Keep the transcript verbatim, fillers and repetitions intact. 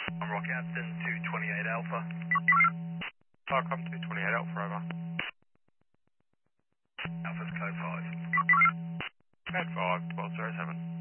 I'm Rock Captain two twenty-eight Alpha. Starcom two twenty-eight Alpha, over. Alpha's code five. Code five, twelve zero seven.